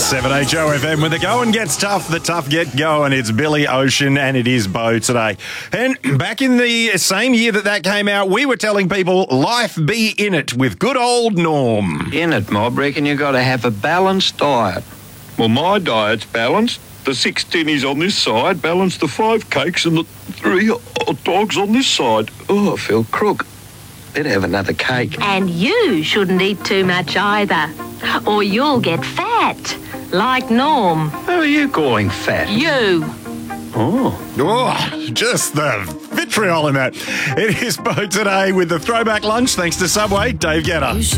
7HO FM. When the going gets tough, the tough get going. It's Billy Ocean and it is Bo today. And back in the same year that came out, we were telling people life be in it with good old Norm. In it, Mob. Reckon you got to have a balanced diet. Well, my diet's balanced. The 6 tinnies on this side balance the 5 cakes and the 3 hot dogs on this side. Oh, I feel crook. Better have another cake. And you shouldn't eat too much either, or you'll get fat, like Norm. Who are you calling fat? You. Oh, just the vitriol in that. It is Bo today with the throwback lunch thanks to Subway. Dave Getter.